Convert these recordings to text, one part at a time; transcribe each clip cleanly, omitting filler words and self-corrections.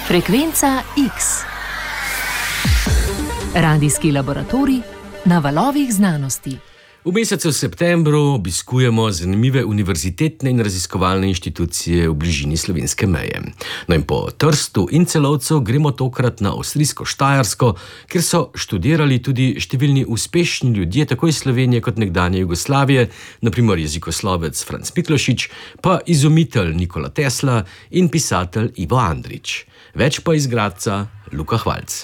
Frekvenca X. Radijski laboratorij na valovih znanosti. V mesecu septembru obiskujemo zanimive univerzitetne in raziskovalne inštitucije v bližini slovenske meje. No in po Trstu in Celovcu gremo tokrat na avstrijsko Štajersko, kjer so študirali tudi številni uspešni ljudje tako iz Slovenije kot nekdanje Jugoslavije, na primer jezikoslovec Franc Miklošič, pa izumitelj Nikola Tesla in pisatelj Ivo Andrić. Več pa iz Gradca Luka Hvalc.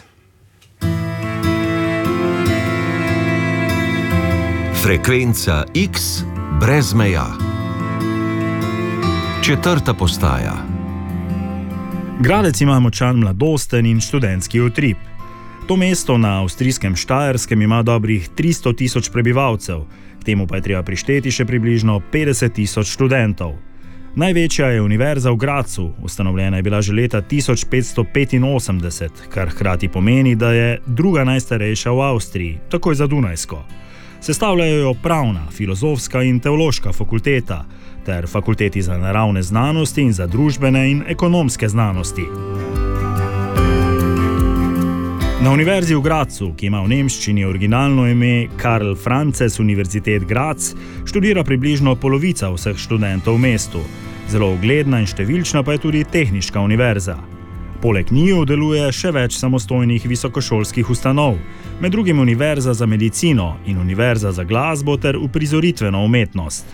Frekvenca X brez meja. 4. postaja. Gradec ima močan mladosten in študentski utrip. To mesto na avstrijskem Štajerskem ima dobrih 300.000 prebivalcev, k temu pa je treba prišteti še približno 50.000 študentov. Največja je univerza v Gradcu, ustanovljena je bila že leta 1585, kar hkrati pomeni, da je druga najstarejša v Avstriji, takoj za Dunajsko. Sestavljajo jo pravna, filozofska in teološka fakulteta ter fakulteti za naravne znanosti in za družbene in ekonomske znanosti. Na univerzi v Gradcu, ki ima v nemščini originalno ime Karl Frances Universität Graz, študira približno polovica vseh študentov v mestu. Zelo ugledna in številčna pa je tudi tehniška univerza. Poleg njiju deluje še več samostojnih visokošolskih ustanov, med drugim Univerza za medicino in Univerza za glasbo ter uprizoritveno umetnost.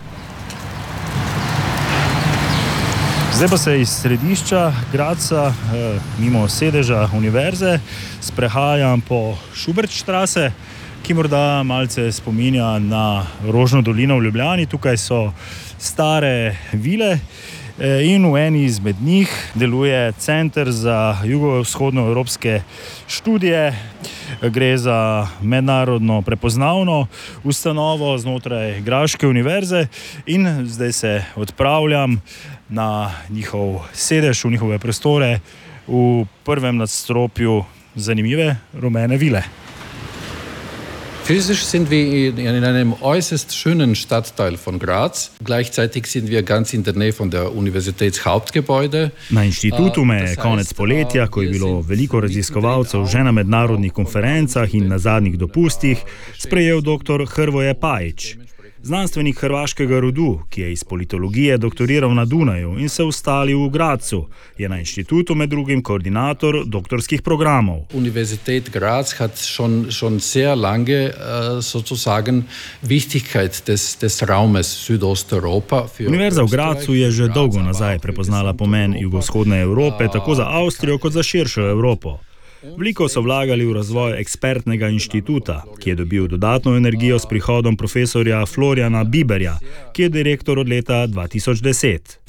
Zdaj pa se iz središča Gradca, mimo sedeža univerze, sprehajam po Schubertstraße, ki morda malce spominja na Rožno dolino v Ljubljani. Tukaj so stare vile in v eni izmed njih deluje Center za jugovzhodnoevropske študije. Gre za mednarodno prepoznavno ustanovo znotraj Graške univerze in zdaj se odpravljam na njihov sedež, v njihove prostore, v prvem nadstropju zanimive rumene vile. Physisch sind wir in einem äußerst schönen Stadtteil von Graz. Gleichzeitig sind wir ganz in der Nähe von der Universitätshauptgebäude. Na inštitutu me je konec poletja, ko je bilo veliko raziskovalcev že na mednarodnih konferencah in na zadnjih dopustih, sprejel dr. Hrvoje Pajić. Znanstvenik hrvaškega rodu, ki je iz politologije doktoriral na Dunaju in se ustalil v Gradcu, je na inštitutu med drugim koordinator doktorskih programov. Universität Graz hat schon sehr lange sozusagen Wichtigkeit des Raumes Südosteuropa. Univerza v Gradcu je že dolgo nazaj prepoznala pomen jugovzhodne Evrope, tako za Avstrijo kot za širšo Evropo. Veliko so vlagali v razvoj ekspertnega inštituta, ki je dobil dodatno energijo s prihodom profesorja Floriana Biberja, ki je direktor od leta 2010.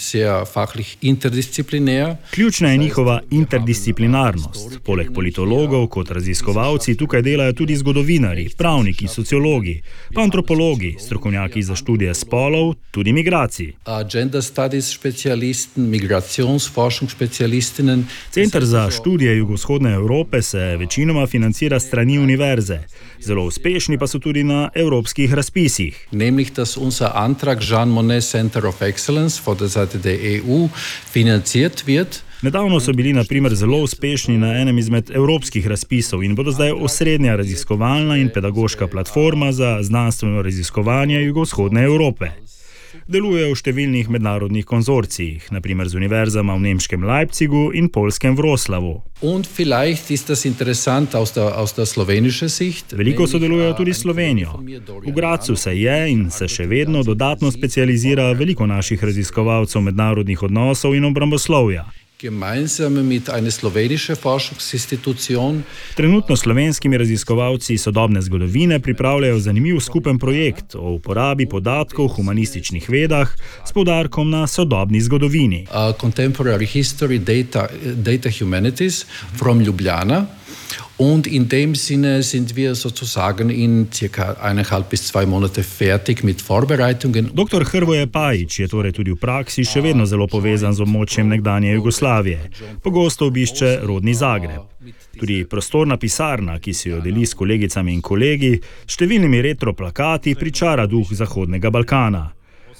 Ključna je njihova interdisciplinarnost. Poleg politologov kot raziskovalci tukaj delajo tudi zgodovinarji, pravniki, sociologi, pa antropologi, strokovnjaki za študije spolov, tudi migracij. Gender studies specialisten, Migrationsforschungsspecialistinnen. Center za študije jugovzhodne Evrope se večinoma financira strani univerze. Zelo uspešni pa so tudi na evropskih razpisih. Nämlich, dass unser Antrag Jean Monnet Center of Excellence von der Seite der EU finanziert wird. Nedavno so bili na primer zelo uspešni na enem izmed evropskih razpisov in bodo zdaj osrednja raziskovalna in pedagoška platforma za znanstveno raziskovanje jugovzhodne Evrope. Delujejo v številnih mednarodnih konzorcijih, na primer z univerzama v nemškem Leipzigu in poljskem Wroclawu. Und vielleicht ist das interessant aus der slowenische Sicht. Veliko sodelujejo tudi s Slovenijo. V Gradcu se je in se še vedno dodatno specializira veliko naših raziskovalcev mednarodnih odnosov in obramboslovja. Gemeinsam mit einer slowenische Forschungsinstitution. Trenutno slovenskimi raziskovalci sodobne zgodovine pripravljajo zanimiv skupen projekt o uporabi podatkov v humanističnih vedah s poudarkom na sodobni zgodovini. Contemporary History Data Humanities from Ljubljana. Und in dem Sinne sind wir sozusagen in circa 1,5 bis 2 Monate fertig mit Vorbereitungen. Dr. Hrvoje Pajić je torej tudi v praksi še vedno zelo povezan z območjem nekdanje Jugoslavije. Pogosto obišče rodni Zagreb. Tudi prostorna pisarna, ki si jo deli s kolegicami in kolegi, s številnimi retro plakati pričara duh Zahodnega Balkana.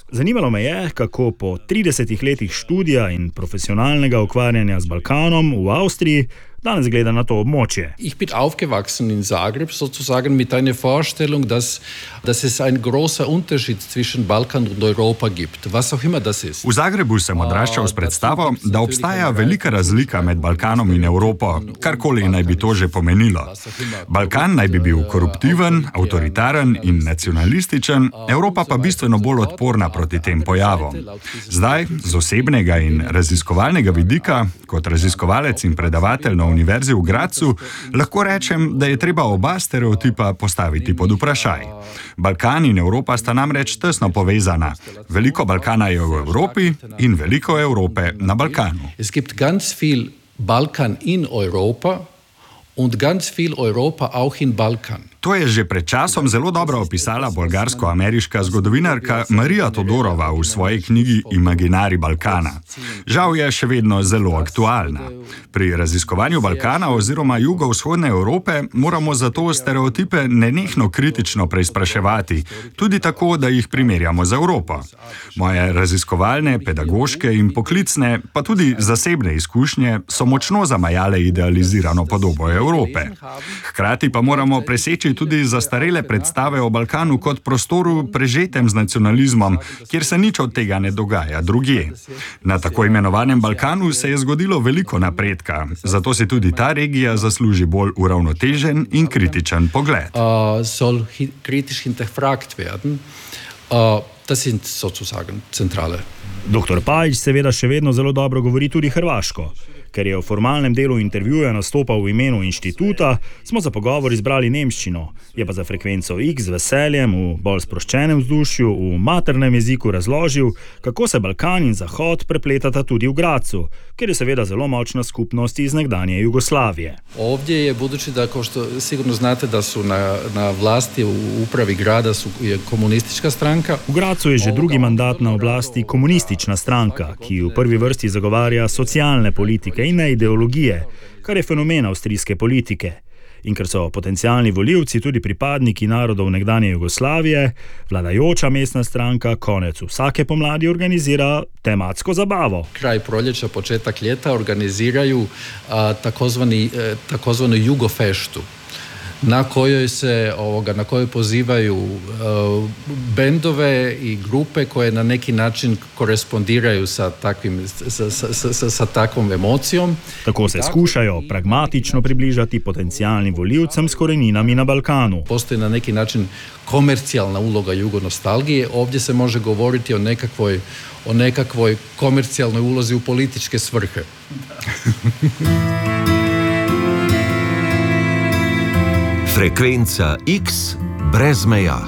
Zanimalo me je, kako po 30 letih študija in profesionalnega ukvarjanja z Balkanom v Avstriji danes gleda na to območje. Ich bin aufgewachsen in Zagreb sozusagen mit einer Vorstellung, dass es ein großer Unterschied zwischen Balkan und Europa gibt, was auch immer das ist. V Zagrebu sem odraščal s predstavo, da obstaja velika razlika med Balkanom in Evropo, karkoli naj bi to že pomenilo. Balkan naj bi bil koruptiven, avtoritaren in nacionalističen, Evropa pa bistveno bolj odporna proti tem pojavom. Zdaj, z osebnega in raziskovalnega vidika, kot raziskovalec in predavatelj na Univerzi v Gradcu, lahko rečem, da je treba oba stereotipa postaviti pod vprašaj. Balkan in Evropa sta namreč tesno povezana. Veliko Balkana je v Evropi in veliko Evrope na Balkanu. Es gibt ganz viel Balkan in Europa und ganz viel Europa auch in Balkan. To je že pred časom zelo dobro opisala bolgarsko-ameriška zgodovinarka Marija Todorova v svoji knjigi Imaginari Balkana. Žal je še vedno zelo aktualna. Pri raziskovanju Balkana oziroma jugovzhodne Evrope moramo zato stereotipe nenehno kritično preizpraševati, tudi tako, da jih primerjamo z Evropo. Moje raziskovalne, pedagoške in poklicne, pa tudi zasebne izkušnje so močno zamajale idealizirano podobo Evrope. Hkrati pa moramo preseči tudi zastarele predstave o Balkanu kot prostoru prežetem z nacionalizmom, kjer se nič od tega ne dogaja drugje. Na tako imenovanem Balkanu se je zgodilo veliko napredka, zato si tudi ta regija zasluži bolj uravnotežen in kritičen pogled. Soll kritisch hinterfragt werden. Das sind sozusagen zentrale. Dr. Pajić seveda še vedno zelo dobro govori tudi hrvaško. Ker je v formalnem delu intervjuja nastopal v imenu inštituta, smo za pogovor izbrali nemščino, je pa za frekvenco X z veseljem v bolj sproščenem vzdušju v maternem jeziku razložil, kako se Balkan in Zahod prepletata tudi v Gradcu, ker je seveda zelo močna skupnost iz nekdanje Jugoslavije. Ovdje je, budući da, kao što sigurno znate, da su na vlasti u upravi grada je komunistička stranka. V Gradcu je že drugi mandat na oblasti komunistična stranka, ki v prvi vrsti zagovarja socialne politike in ne ideologije, kar je fenomen avstrijske politike. In ker so potencialni volivci tudi pripadniki narodov nekdanje Jugoslavije, vladajoča mestna stranka konec vsake pomladi organizira tematsko zabavo. Kraj proljeća, početak ljeta organiziraju takozvanu Jugofeštu, na kojoj pozivaju bendove i grupe koje na neki način korespondiraju sa takvom emocijom. Tako se skušajo pragmatično približati potencijalnim volivcem s koreninami na Balkanu. Postoji na neki način komercijalna uloga jugonostalgije. Ovdje se može govoriti o nekakvoj komercijalnoj ulozi u političke svrhe. Frekvenca X brez meja.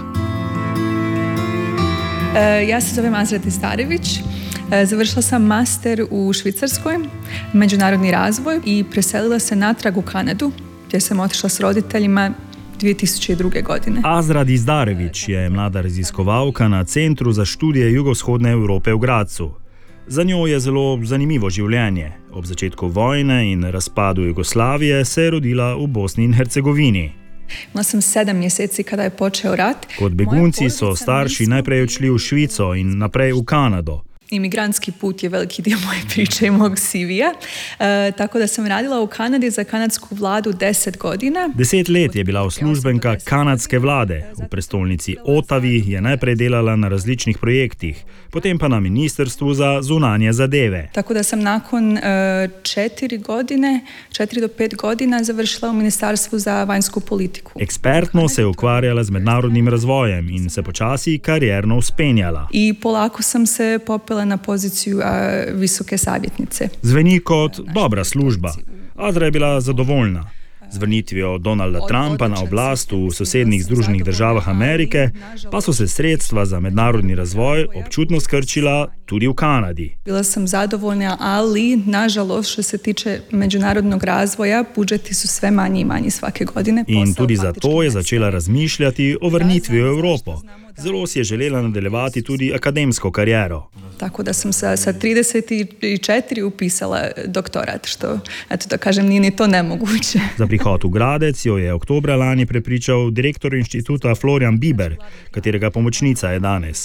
Ja se zovem Azra Testarević. Završila sam master u Švicarskoj, međunarodni razvoj, i preselila se natrag u Kanadu, gdje sam otišla s roditeljima 2002. godine. Azra Testarević je mlada raziskovalka na Centru za študije jugovzhodne Evrope v Gradcu. Za njo je zelo zanimivo življenje. Ob začetku vojne in razpadu Jugoslavije se je rodila v Bosni in Hercegovini. Imala sam 7 mjeseci kada je počeo rat. Kot begunci so starši najprej odšli v Švico in naprej v Kanado. Imigrantski put je veliki dio moje priče i mog CV-a, tako da sam radila u Kanadi za kanadsku vladu 10 godina. 10 let je bila uslužbenka kanadske vlade. V prestolnici Ottawi je najprej delala na različnih projektih, potem pa na Ministrstvu za zunanje zadeve. Tako da sam nakon 4 do 5 godina završila u Ministarstvu za vanjsku politiku. Ekspertno se je ukvarjala z mednarodnim razvojem in se počasi karijerno uspenjala. I polako sam se popela na poziciju visoke savjetnice. Zveni kot dobra služba. Azra je bila zadovoljna. Z vrnitvijo Donalda Trumpa na oblast v sosednjih Združenih državah Amerike pa so se sredstva za mednarodni razvoj občutno skrčila tudi v Kanadi. Bila sam zadovoljna, ali nažalost što se tiče međunarodnog razvoja, budžeti su sve manji i manji svake godine. In tudi zato je začela razmišljati o vrnitvi v Evropo. Zelo si je želela nadaljevati tudi akademsko kariero. Tako da sam sa 34 upisala doktorat, što, eto da kažem, nije ni to nemoguće. Za prihod v Gradec jo je oktobra lani prepričal direktor inštituta Florian Biber, katerega pomočnica je danes.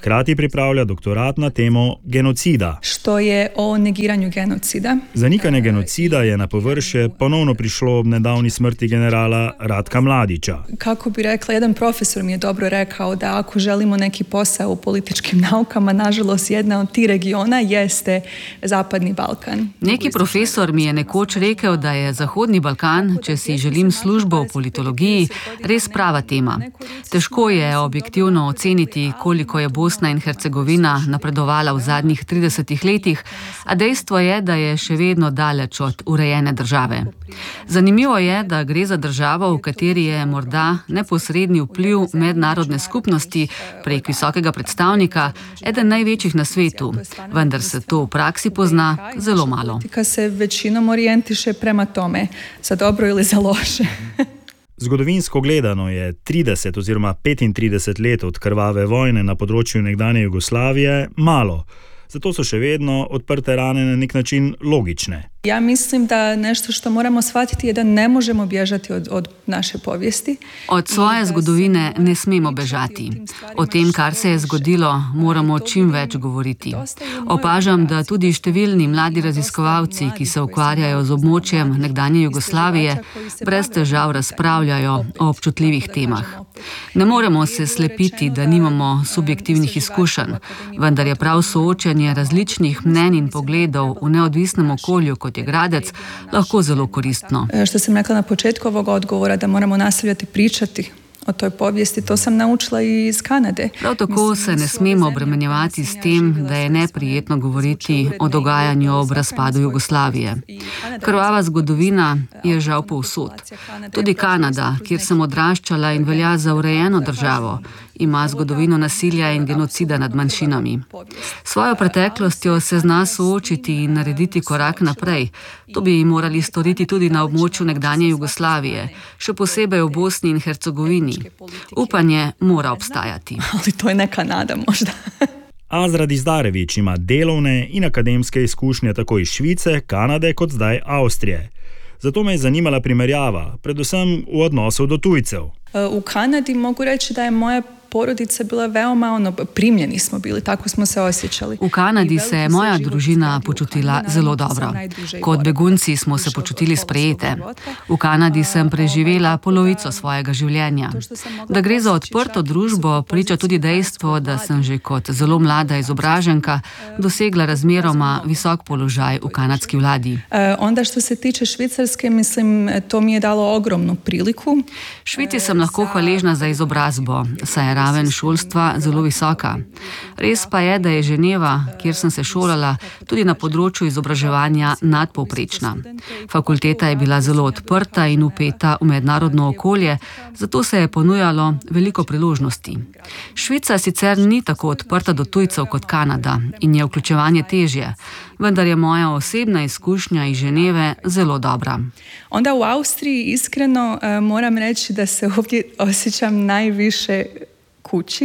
Hkrati pripravlja doktorat na temo genocida. Što je o negiranju genocida. Zanikanje genocida je na površje ponovno prišlo ob nedavni smrti generala Ratka Mladića. Kako bi rekla, jedan profesor mi je dobro rekao da ako želimo neki posao u političkim naukama, nažalost jedna od tih regiona jeste Zapadni Balkan. Neki profesor mi je nekoč rekel, da je Zahodni Balkan, če si želim službo v politologiji, res prava tema. Težko je objektivno oceniti, koliko je Bosna in Hercegovina napredovala v zadnjih 30 letih, a dejstvo je, da je še vedno daleč od urejene države. Zanimivo je, da gre za državo, v kateri je morda neposredni vpliv mednarodne skupnosti prek visokega predstavnika eden največjih na svetu, vendar se to v praksi pozna zelo malo. Politika se većinom orijentiše prema tome, za dobro ili za loše. Zgodovinsko gledano je 30 oziroma 35 let od krvave vojne na področju nekdanje Jugoslavije malo. Zato so še vedno odprte rane na nek način logične. Ja mislim da nešto što moramo shvatiti je da ne možemo bježati od naše povijesti. Od svoje zgodovine ne smemo bežati. O tem, kar se je zgodilo, moramo čim več govoriti. Opažam, da tudi številni mladi raziskovalci, ki se ukvarjajo z območjem nekdanje Jugoslavije, brez težav razpravljajo o občutljivih temah. Ne moremo se slepiti, da nimamo subjektivnih izkušenj, vendar je prav soočenje različnih mnenj in pogledov v neodvisnem okolju, kot je Gradec, lahko zelo koristno. Što sam rekla na početku ovog odgovora, da moramo nastavljati pričati o toj povijesti, to sam naučila i iz Kanade. Prav tako se ne smemo obremenjevati s tem, da je neprijetno govoriti o dogajanju ob razpadu Jugoslavije. Krvava zgodovina je žal povsod. Tudi Kanada, kjer sem odraščala in velja za urejeno državo, ima zgodovino nasilja in genocida nad manjšinami. Svojo preteklostjo se zna soočiti in narediti korak naprej. To bi morali storiti tudi na območju nekdanje Jugoslavije, še posebej v Bosni in Hercegovini. Upanje mora obstajati. Ali to je neka nada možda. Azra Dizdarević ima delovne in akademske izkušnje tako iz Švice, Kanade kot zdaj Avstrije. Zato me je zanimala primerjava, predvsem v odnosu do tujcev. U Kanadi mogu reći da je moja porodica bila veoma primljeni smo bili, tako smo se osjećali. V Kanadi se je moja družina počutila zelo dobro. Kot begunci smo se počutili sprejete. V Kanadi sem preživela polovico svojega življenja. Da gre za odprto družbo, priča tudi dejstvo, da sem že kot zelo mlada izobraženka dosegla razmeroma visok položaj v kanadski vladi. Onda što se tiče Švicarske, mislim, to mi je dalo ogromnu priliku. Švici sem lahko hvaležna za izobrazbo, saj je raven šolstva zelo visoka. Res pa je, da je Ženeva, kjer sem se šolala, tudi na področju izobraževanja nadpovprečna. Fakulteta je bila zelo odprta in vpeta v mednarodno okolje, zato se je ponujalo veliko priložnosti. Švica sicer ni tako odprta do tujcev kot Kanada in je vključevanje težje, vendar je moja osebna izkušnja iz Ženeve zelo dobra. Onda u Austriji iskreno moram reći da se ovdje osjećam najviše kući.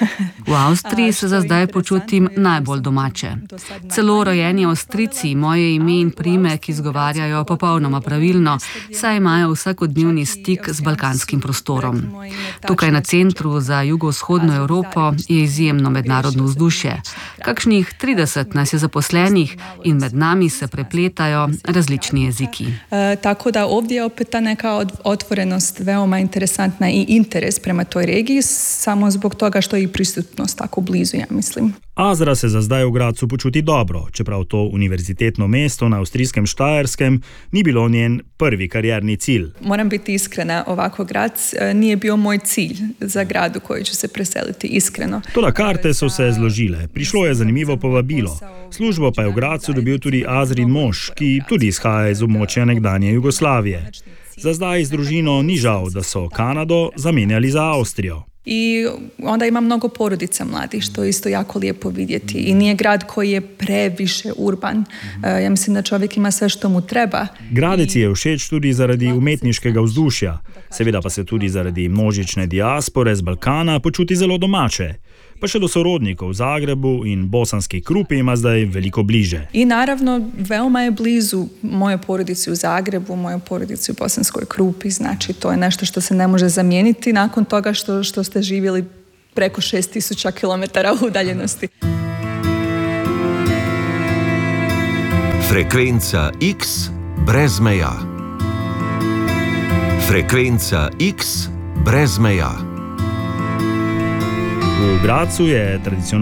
V Avstriji se za zdaj počutim najbolj domače. Celo rojeni Avstrijci moje ime in priimek izgovarjajo popolnoma pravilno, saj imajo vsakodnevni stik z balkanskim prostorom. Tukaj na centru za jugovzhodno Evropo je izjemno mednarodno vzdušje. Kakšnih 30 nas je zaposlenih in med nami se prepletajo različni jeziki. Tako da ovdje je opet ta neka otvorenost veoma interesantna i interes prema toj regiji, samo zbog toga što je i prisutnost tako blizu, ja mislim. Azra se za zdaj v Gradcu počuti dobro, čeprav to univerzitetno mesto na avstrijskem Štajerskem ni bilo njen prvi karierni cilj. Moram biti iskrena, ovako Gradc nije bio moj cilj za grad u koji ću se preseliti, iskreno. Toda karte so se zložile, prišlo je zanimivo povabilo. Službo pa je v Gradcu dobil tudi Azrin mož, ki tudi izhaja iz območja nekdanje Jugoslavije. Za zdaj z družino ni žal, da so Kanado zamenjali za Avstrijo. I onda ima mnogo porodica mladih, što je isto jako lijepo vidjeti. I nije grad koji je previše urban. Ja mislim da čovjek ima sve što mu treba. Gradec je všeč tudi zaradi umetniškega vzdušja, seveda pa se tudi zaradi množične diaspore z Balkana počuti zelo domače. Pa še do sorodnikov v Zagrebu in Bosanski Krupi ima zdaj veliko bliže. I naravno, veoma je blizu moje porodici u Zagrebu, moje porodici u Bosanskoj Krupi, znači to je nešto što se ne može zamijeniti nakon toga što ste živjeli preko 6000 km udaljenosti. Frekvenca X brez meja. Frekvenca X brez meja. V Gradcu je tradicionalno